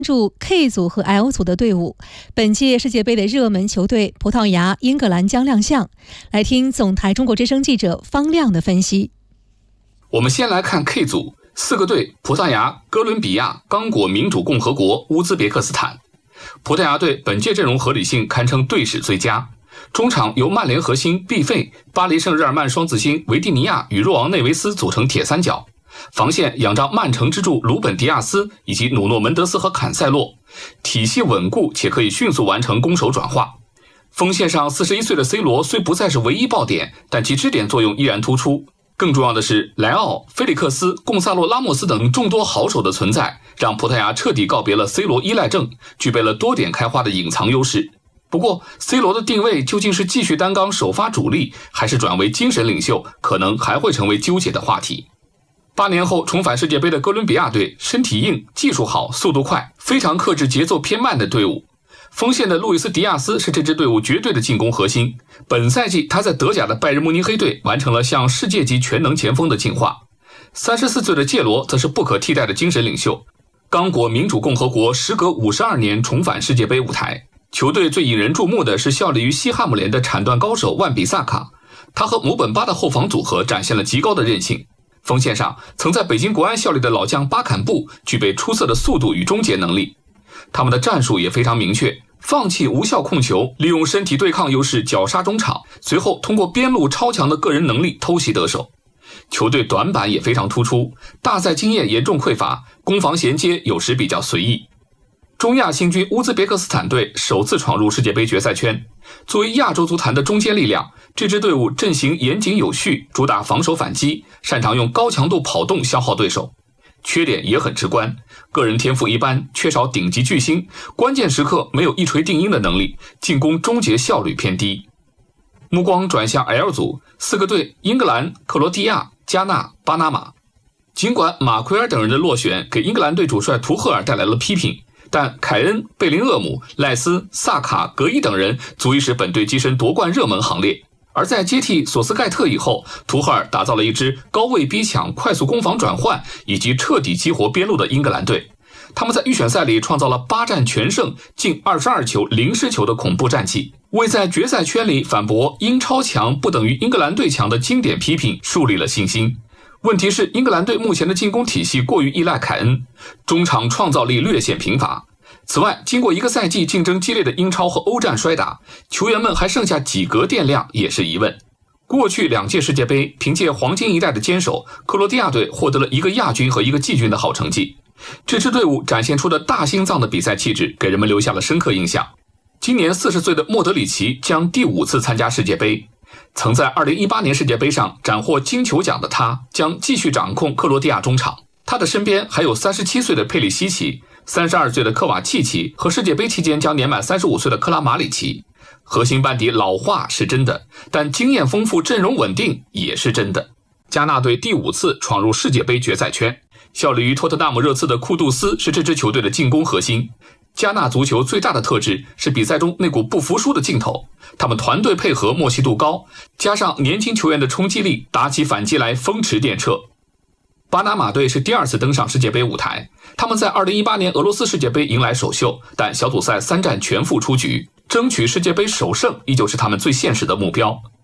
注 K 组和 L 组的队伍，本届世界杯的热门球队葡萄牙、英格兰将亮相。来听总台中国之声记者方亮的分析。 我们先来看 K 组，4个队：葡萄牙、哥伦比亚、刚果民主共和国、乌兹别克斯坦。葡萄牙队本届阵容合理性堪称队史最佳，中场由曼联核心毕费、巴黎圣日耳曼双子星维蒂尼亚与若昂内维斯组成铁三角。防线仰仗曼城之柱鲁本迪亚斯以及努诺门德斯和坎塞洛，体系稳固且可以迅速完成攻守转化。锋线上41岁的 C 罗虽不再是唯一爆点，但其支点作用依然突出。更重要的是，莱奥、菲利克斯、贡萨洛拉莫斯等众多好手的存在，让葡萄牙彻底告别了 C 罗依赖症，具备了多点开花的隐藏优势。不过 C 罗的定位究竟是继续担纲首发主力，还是转为精神领袖，可能还会成为纠结的话题。8年后重返世界杯的哥伦比亚队，身体硬、技术好、速度快，非常克制节奏偏慢的队伍。锋线的路易斯·迪亚斯是这支队伍绝对的进攻核心。本赛季他在德甲的拜仁慕尼黑队完成了向世界级全能前锋的进化。34岁的介罗则是不可替代的精神领袖。刚果民主共和国时隔52年重返世界杯舞台，球队最引人注目的是效力于西汉姆联的铲断高手万比萨卡，他和姆本巴的后防组合展现了极高的韧性。锋线上，曾在北京国安效力的老将巴坎布具备出色的速度与终结能力。他们的战术也非常明确，放弃无效控球，利用身体对抗优势绞杀中场，随后通过边路超强的个人能力偷袭得手。球队短板也非常突出，大赛经验严重匮乏，攻防衔接有时比较随意。中亚新军乌兹别克斯坦队首次闯入世界杯决赛圈。作为亚洲足坛的中坚力量，这支队伍阵型严谨有序，主打防守反击，擅长用高强度跑动消耗对手。缺点也很直观，个人天赋一般，缺少顶级巨星，关键时刻没有一锤定音的能力，进攻终结效率偏低。目光转向 L 组，4个队：英格兰、克罗地亚、加纳、巴拿马。尽管马奎尔等人的落选给英格兰队主帅图赫尔带来了批评，但凯恩、贝林厄姆、赖斯、萨卡、格伊等人足以使本队跻身夺冠热门行列。而在接替索斯盖特以后，图赫尔打造了一支高位逼抢、快速攻防转换以及彻底激活边路的英格兰队。他们在预选赛里创造了8战全胜、近22球0失球的恐怖战绩，为在决赛圈里反驳英超强不等于英格兰队强的经典批评树立了信心。问题是，英格兰队目前的进攻体系过于依赖凯恩，中场创造力略显贫乏。此外，经过一个赛季竞争激烈的英超和欧战摔打，球员们还剩下几格电量也是疑问。过去2届世界杯，凭借黄金一代的坚守，克罗地亚队获得了一个亚军和一个季军的好成绩。这支队伍展现出的大心脏的比赛气质，给人们留下了深刻印象。今年40岁的莫德里奇将第5次参加世界杯。曾在2018年世界杯上斩获金球奖的他，将继续掌控克罗地亚中场。他的身边还有37岁的佩里西奇、32岁的科瓦契奇和世界杯期间将年满35岁的克拉马里奇。核心班底老化是真的，但经验丰富、阵容稳定也是真的。加纳队第5次闯入世界杯决赛圈，效力于托特纳姆热刺的库杜斯是这支球队的进攻核心。加纳足球最大的特质是比赛中那股不服输的劲头，他们团队配合默契度高，加上年轻球员的冲击力，打起反击来风驰电掣。巴拿马队是第2次登上世界杯舞台，他们在2018年俄罗斯世界杯迎来首秀，但小组赛3战全负出局，争取世界杯首胜依旧是他们最现实的目标。